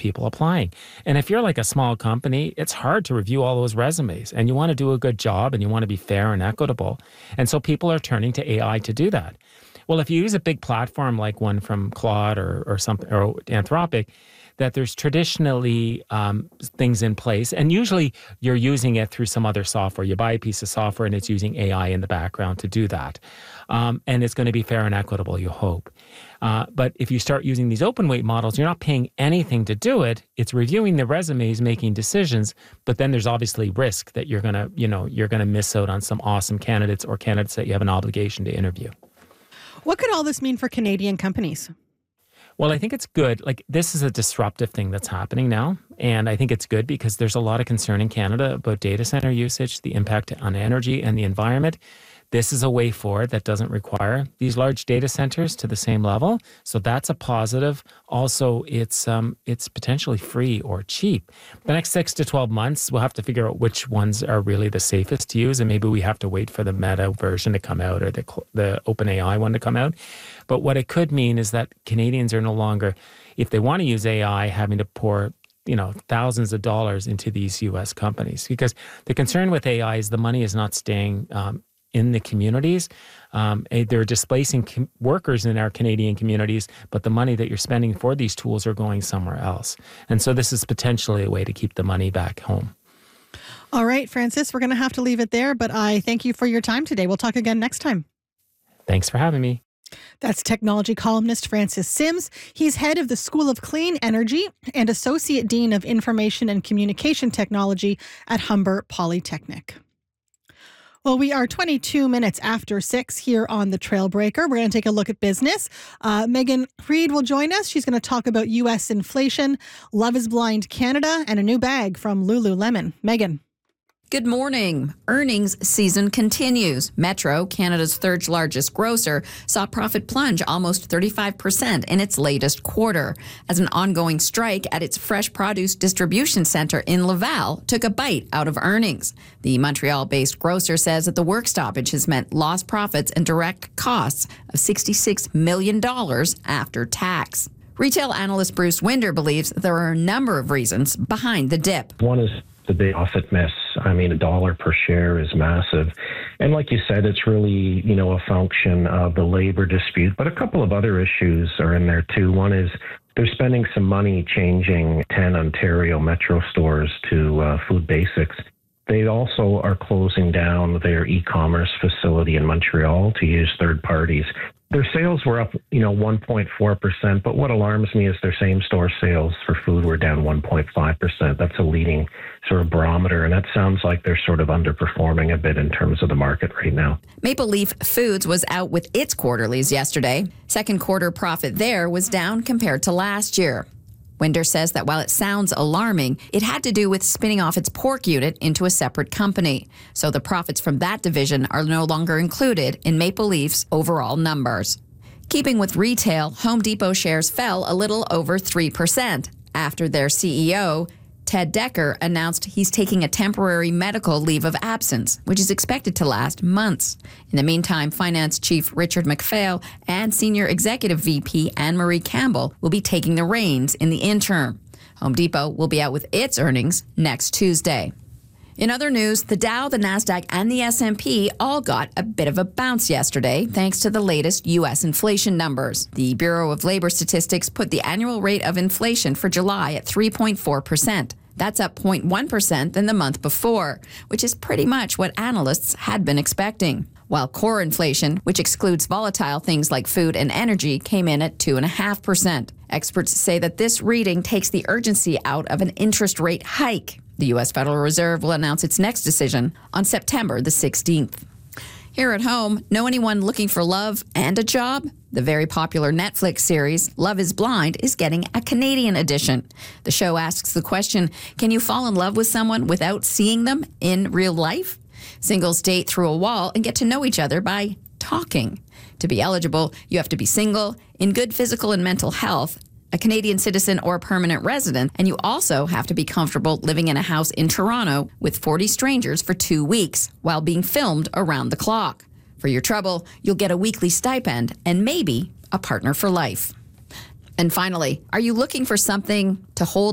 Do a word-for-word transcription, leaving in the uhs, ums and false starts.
people applying. And if you're like a small company, it's hard to review all those resumes, and you want to do a good job and you want to be fair and equitable. And so people are turning to A I to do that. Well, if you use a big platform like one from Claude or, or something, or Anthropic, that there's traditionally um, things in place, and usually you're using it through some other software. You buy a piece of software and it's using A I in the background to do that. Um, and it's going to be fair and equitable, you hope. Uh, but if you start using these open weight models, you're not paying anything to do it. It's reviewing the resumes, making decisions, but then there's obviously risk that you're going to, you know, you're going to miss out on some awesome candidates or candidates that you have an obligation to interview. What could all this mean for Canadian companies? Well, I think it's good. Like, this is a disruptive thing that's happening now. And I think it's good because there's a lot of concern in Canada about data center usage, the impact on energy and the environment. This is a way forward that doesn't require these large data centers to the same level. So that's a positive. Also, it's um, it's potentially free or cheap. The next six to twelve months, we'll have to figure out which ones are really the safest to use. And maybe we have to wait for the Meta version to come out or the, the OpenAI one to come out. But what it could mean is that Canadians are no longer, if they want to use A I, having to pour you know, thousands of dollars into these U S companies. Because the concern with A I is the money is not staying um, in the communities. Um, they're displacing com- workers in our Canadian communities, but the money that you're spending for these tools are going somewhere else. And so this is potentially a way to keep the money back home. All right, Francis, we're going to have to leave it there, but I thank you for your time today. We'll talk again next time. Thanks for having me. That's technology columnist Francis Sims. He's head of the School of Clean Energy and Associate Dean of Information and Communication Technology at Humber Polytechnic. Well, we are twenty-two minutes after six here on The Trailbreaker. We're going to take a look at business. Uh, Megan Reid will join us. She's going to talk about U S inflation, Love is Blind Canada, and a new bag from Lululemon. Megan. Good morning. Earnings season continues. Metro, Canada's third largest grocer, saw profit plunge almost thirty-five percent in its latest quarter as an ongoing strike at its fresh produce distribution center in Laval took a bite out of earnings. The Montreal-based grocer says that the work stoppage has meant lost profits and direct costs of sixty-six million dollars after tax. Retail analyst Bruce Winder believes there are a number of reasons behind the dip. One is the big profit miss. I mean, a dollar per share is massive. And like you said, it's really, you know, a function of the labor dispute. But a couple of other issues are in there too. One is they're spending some money changing ten Ontario Metro stores to uh, Food Basics. They also are closing down their e-commerce facility in Montreal to use third parties. Their sales were up, you know, one point four percent, but what alarms me is their same-store sales for food were down one point five percent. That's a leading sort of barometer, and that sounds like they're sort of underperforming a bit in terms of the market right now. Maple Leaf Foods was out with its quarterlies yesterday. Second quarter profit there was down compared to last year. Winder says that while it sounds alarming, it had to do with spinning off its pork unit into a separate company. So the profits from that division are no longer included in Maple Leaf's overall numbers. Keeping with retail, Home Depot shares fell a little over three percent after their C E O, Ted Decker, announced he's taking a temporary medical leave of absence, which is expected to last months. In the meantime, Finance Chief Richard McPhail and Senior Executive V P Anne-Marie Campbell will be taking the reins in the interim. Home Depot will be out with its earnings next Tuesday. In other news, the Dow, the Nasdaq, and the S and P all got a bit of a bounce yesterday thanks to the latest U S inflation numbers. The Bureau of Labor Statistics put the annual rate of inflation for July at three point four percent. That's up zero point one percent than the month before, which is pretty much what analysts had been expecting. While core inflation, which excludes volatile things like food and energy, came in at two point five percent. Experts say that this reading takes the urgency out of an interest rate hike. The U S Federal Reserve will announce its next decision on September the sixteenth. Here at home, know anyone looking for love and a job? The very popular Netflix series, Love is Blind, is getting a Canadian edition. The show asks the question, can you fall in love with someone without seeing them in real life? Singles date through a wall and get to know each other by talking. To be eligible, you have to be single, in good physical and mental health, a Canadian citizen or permanent resident, and you also have to be comfortable living in a house in Toronto with forty strangers for two weeks while being filmed around the clock. For your trouble, you'll get a weekly stipend and maybe a partner for life. And finally, are you looking for something to hold